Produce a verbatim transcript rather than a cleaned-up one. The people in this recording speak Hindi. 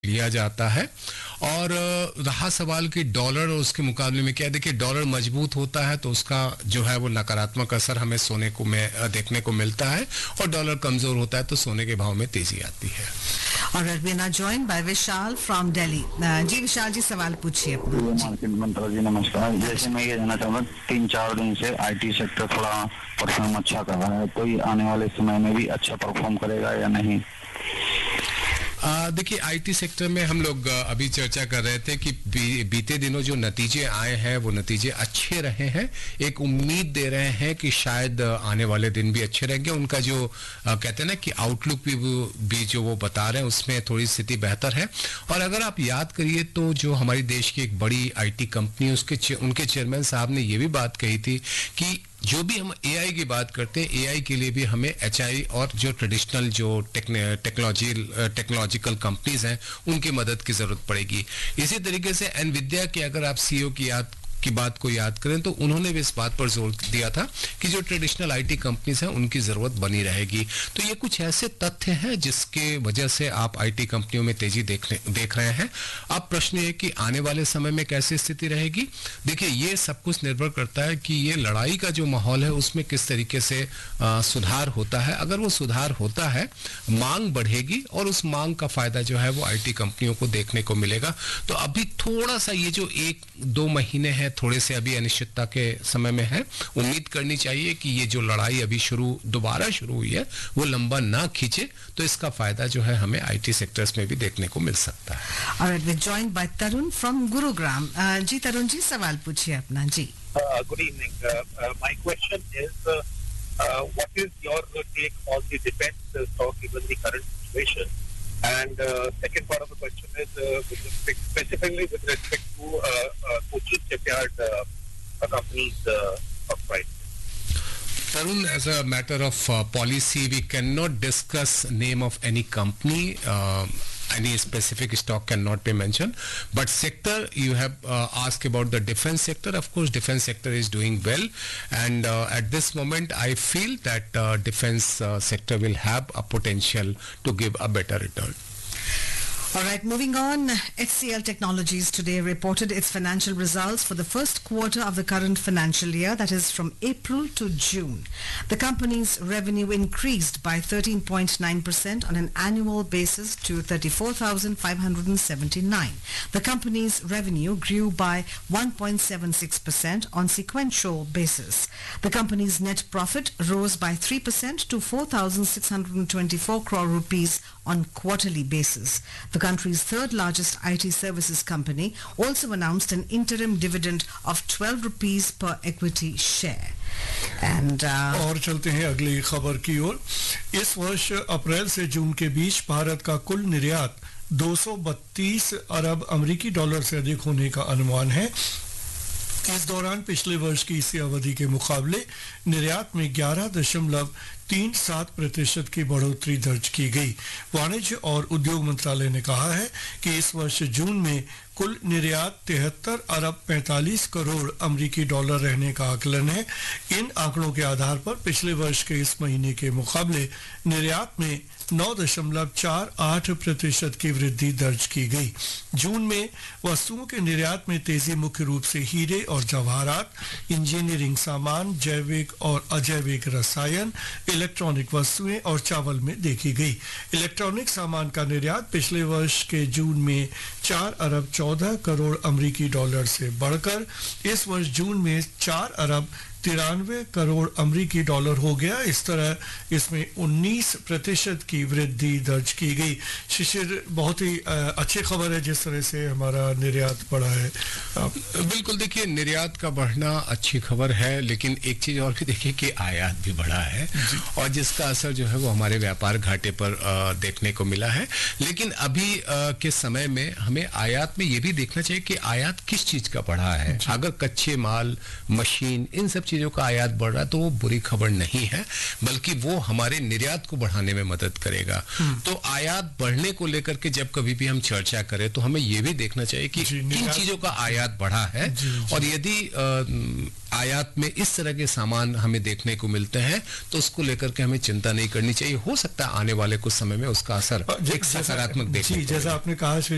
लिया जाता है। और रहा सवाल कि डॉलर और उसके मुकाबले में क्या है, देखिए डॉलर मजबूत होता है तो उसका जो है वो नकारात्मक असर हमें सोने को में देखने को मिलता है, और डॉलर कमजोर होता है तो सोने के भाव में तेजी आती है। और we are now joined by Vishal from Delhi। जी विशाल जी, सवाल पूछिए अपना। मार्केट मंत्रा जी नमस्कार। जैसे मैं ये जानना चाहूँगा, तीन चार दिन से आईटी सेक्टर थोड़ा परफॉर्म अच्छा कर रहा है, तो ये आने वाले समय में भी अच्छा परफॉर्म करेगा या नहीं? देखिए आईटी सेक्टर में हम लोग अभी चर्चा कर रहे थे कि बी, बीते दिनों जो नतीजे आए हैं वो नतीजे अच्छे रहे हैं। एक उम्मीद दे रहे हैं कि शायद आने वाले दिन भी अच्छे रहेंगे। उनका जो कहते हैं ना कि आउटलुक भी, भी जो वो बता रहे हैं उसमें थोड़ी स्थिति बेहतर है। और अगर आप याद करिए तो जो हमारी देश की एक बड़ी आईटी कंपनी, उसके उनके चेयरमैन साहब ने ये भी बात कही थी कि जो भी हम एआई की बात करते हैं, एआई के लिए भी हमें एचआई और जो ट्रेडिशनल जो टेक्नोलॉजी टेक्नोलॉजिकल कंपनीज हैं उनकी मदद की जरूरत पड़ेगी। इसी तरीके से एनविडिया के अगर आप सीईओ की याद की बात को याद करें तो उन्होंने भी इस बात पर जोर दिया था कि जो ट्रेडिशनल आईटी कंपनीज हैं उनकी जरूरत बनी रहेगी। तो ये कुछ ऐसे तथ्य हैं जिसके वजह से आप आईटी कंपनियों में तेजी देख देख रहे हैं। अब प्रश्न ये कि आने वाले समय में कैसी स्थिति रहेगी। देखिए ये सब कुछ निर्भर करता है कि ये लड़ाई का जो माहौल है उसमें किस तरीके से आ, सुधार होता है। अगर वो सुधार होता है, मांग बढ़ेगी और उस मांग का फायदा जो है वो आईटी कंपनियों को देखने को मिलेगा। तो अभी थोड़ा सा ये जो एक दो महीने हैं थोड़े से अभी अनिश्चितता के समय में है। उम्मीद करनी चाहिए कि ये जो लड़ाई अभी शुरू दोबारा शुरू हुई है वो लंबा ना खींचे, तो इसका फायदा जो है हमें आईटी सेक्टर्स में भी देखने को मिल सकता है। Alright, we're joined by Tarun from Gurugram। uh, जी तरुण जी, सवाल पूछिए अपना। जी good evening. My question is what is your take on the defence stock given the current situation? And uh, second part of the question is uh, with respect, specifically with respect to uh, uh, Cochin Shipyard uh, company's uh, price. Tarun, as a matter of uh, policy, we cannot discuss name of any company. Uh, any specific stock cannot be mentioned. But sector, you have uh, asked about the defense sector. Of course, defense sector is doing well. And uh, at this moment, I feel that uh, defense uh, sector will have a potential to give a better return. All right, moving on. H C L Technologies today reported its financial results for the first quarter of the current financial year, that is from April to June. The company's revenue increased by thirteen point nine percent on an annual basis to thirty-four thousand five hundred seventy-nine. The company's revenue grew by one point seven six percent on sequential basis. The company's net profit rose by three percent to four thousand six hundred twenty-four crore rupees on quarterly basis. The country's third largest I T services company also announced an interim dividend of twelve rupees per equity share. And uh, और चलते हैं अगली खबर की ओर। इस वर्ष अप्रैल से जून के बीच भारत का कुल निर्यात दो सौ बत्तीस अरब अमेरिकी डॉलर से अधिक होने का अनुमान है। इस दौरान पिछले वर्ष की इसी अवधि के मुकाबले निर्यात में ग्यारह दशमलव तीन सात प्रतिशत की बढ़ोतरी दर्ज की गई। वाणिज्य और उद्योग मंत्रालय ने कहा है कि इस वर्ष जून में कुल निर्यात तिहत्तर अरब पैंतालीस करोड़ अमेरिकी डॉलर रहने का आकलन है। इन आंकड़ों के आधार पर पिछले वर्ष के इस महीने के मुकाबले निर्यात में नौ दशमलव चार आठ प्रतिशत की वृद्धि दर्ज की गई। जून में वस्तुओं के निर्यात में तेजी मुख्य रूप से हीरे और जवाहरात, इंजीनियरिंग सामान, जैविक और अजैविक रसायन, इलेक्ट्रॉनिक वस्तुएं और चावल में देखी गई। इलेक्ट्रॉनिक सामान का निर्यात पिछले वर्ष के जून में चार अरब चौदह करोड़ अमेरिकी डॉलर से बढ़कर इस वर्ष जून में चार अरब तिरानवे करोड़ अमेरिकी डॉलर हो गया। इस तरह इसमें उन्नीस प्रतिशत की वृद्धि दर्ज की गई। शिशिर, बहुत ही अच्छी खबर है जिस तरह से हमारा निर्यात बढ़ा है। बिल्कुल, देखिए निर्यात का बढ़ना अच्छी खबर है, लेकिन एक चीज और भी देखिए कि आयात भी बढ़ा है और जिसका असर जो है वो हमारे व्यापार घाटे पर देखने को मिला है। लेकिन अभी के समय में हमें आयात में ये भी देखना चाहिए कि आयात किस चीज का बढ़ा है। अगर कच्चे माल, मशीन, इन सब चीजों का आयात बढ़ रहा है तो वो बुरी खबर नहीं है, बल्कि वो हमारे निर्यात को बढ़ाने में मदद करेगा। तो आयात बढ़ने को लेकर के जब कभी भी हम चर्चा करें तो हमें ये भी देखना चाहिए कि किन चीजों का आयात बढ़ा है, और यदि आयात में इस तरह के सामान हमें देखने को मिलते हैं तो उसको लेकर के हमें चिंता नहीं करनी चाहिए। हो सकता है आने वाले कुछ समय में उसका असर एक सकारात्मक देखने को मिले। जैसा आपने कहा